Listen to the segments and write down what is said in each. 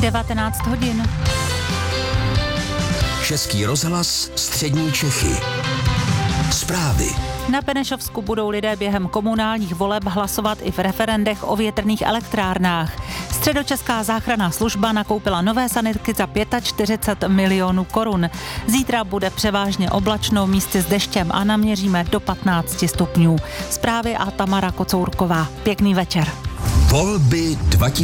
19 hodin. Český rozhlas Střední Čechy. Zprávy. Na Benešovsku budou lidé během komunálních voleb hlasovat i v referendech o větrných elektrárnách. Středočeská záchranná služba nakoupila nové sanitky za 45 milionů korun. Zítra bude převážně oblačno, místy s deštěm a naměříme do 15 stupňů. Zprávy a Tamara Kocourková. Pěkný večer. Volby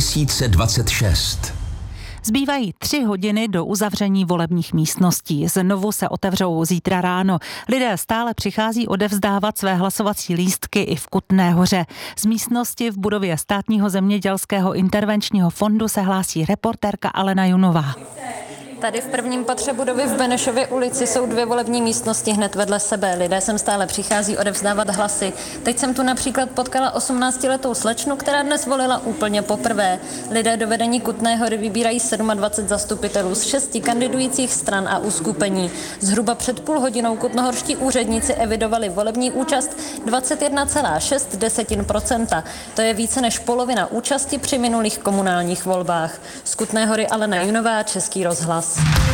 2026. Zbývají 3 hodiny do uzavření volebních místností. Znovu se otevřou zítra ráno. Lidé stále přichází odevzdávat své hlasovací lístky i v Kutné Hoře. Z místnosti v budově Státního zemědělského intervenčního fondu se hlásí reportérka Alena Junová. Tady v prvním patře budovy v Benešově ulici jsou 2 volební místnosti hned vedle sebe. Lidé sem stále přichází odevzdávat hlasy. Teď jsem tu například potkala 18letou slečnu, která dnes volila úplně poprvé. Lidé do vedení Kutné Hory vybírají 27 zastupitelů z 6 kandidujících stran a uskupení. Zhruba před půl hodinou kutnohorští úředníci evidovali volební účast 21,6%. To je více než polovina účasti při minulých komunálních volbách. Z Kutné Hory Alena Junová, Český rozhlas.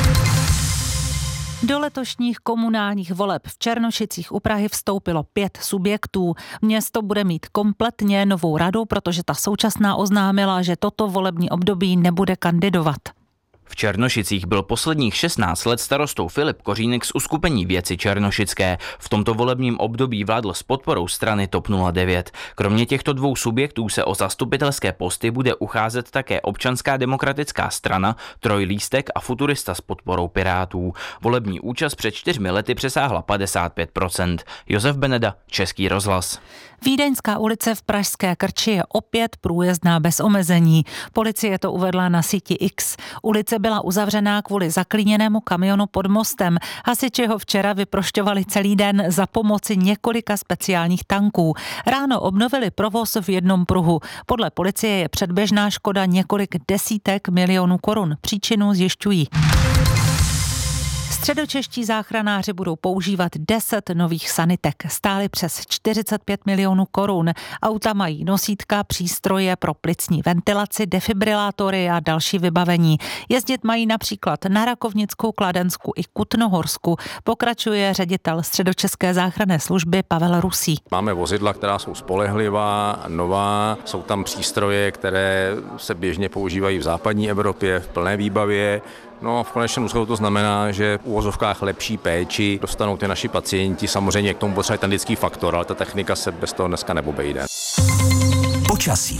Do letošních komunálních voleb v Černošicích u Prahy vstoupilo 5 subjektů. Město bude mít kompletně novou radu, protože ta současná oznámila, že toto volební období nebude kandidovat. V Černošicích byl posledních 16 let starostou Filip Kořínek z uskupení Věci černošické. V tomto volebním období vládl s podporou strany TOP 09. Kromě těchto 2 subjektů se o zastupitelské posty bude ucházet také Občanská demokratická strana, Trojlístek a Futurista s podporou Pirátů. Volební účast před 4 lety přesáhla 55%. Josef Beneda, Český rozhlas. Vídeňská ulice v Pražské Krči je opět průjezdná bez omezení. Policie to uvedla na síti X. Ulice byla uzavřená kvůli zaklíněnému kamionu pod mostem. Hasiči ho včera vyprošťovali celý den za pomoci několika speciálních tanků. Ráno obnovili provoz v jednom pruhu. Podle policie je předběžná škoda několik desítek milionů korun. Příčinu zjišťují. Středočeští záchranáři budou používat 10 nových sanitek. Stály přes 45 milionů korun. Auta mají nosítka, přístroje pro plicní ventilaci, defibrilátory a další vybavení. Jezdit mají například na Rakovnickou, Kladensku i Kutnohorsku. Pokračuje ředitel Středočeské záchranné služby Pavel Rusý. Máme vozidla, která jsou spolehlivá, nová. Jsou tam přístroje, které se běžně používají v západní Evropě v plné výbavě. No a v konečném důsledku to znamená, že v uvozovkách lepší péči dostanou ty naši pacienti. Samozřejmě k tomu potřebuje ten lidský faktor, ale ta technika se bez toho dneska neobejde. Počasí.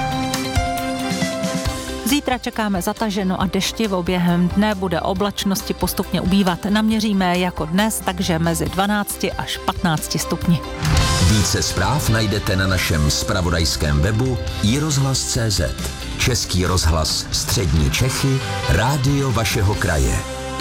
Zítra čekáme zataženo a deštivo. Během dne bude oblačnosti postupně ubývat. Naměříme jako dnes, takže mezi 12 až 15 stupni. Více zpráv najdete na našem zpravodajském webu iRozhlas.cz. Český rozhlas Střední Čechy, rádio vašeho kraje.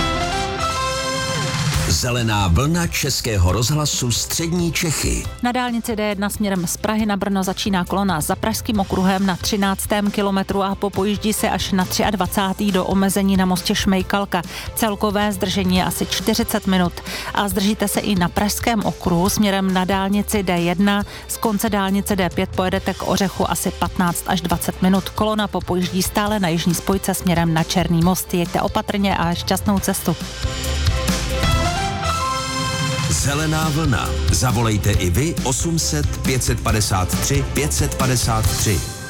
Zelená vlna Českého rozhlasu Střední Čechy. Na dálnici D1 směrem z Prahy na Brno začíná kolona za Pražským okruhem na 13. kilometru a popojíždí se až na 23. do omezení na mostě Šmejkalka. Celkové zdržení je asi 40 minut. A zdržíte se i na Pražském okruhu směrem na dálnici D1. Z konce dálnice D5 pojedete k Ořechu asi 15 až 20 minut. Kolona popojíždí stále na jižní spojce směrem na Černý most. Jeďte opatrně a šťastnou cestu. Zelená vlna. Zavolejte i vy 800 553 553.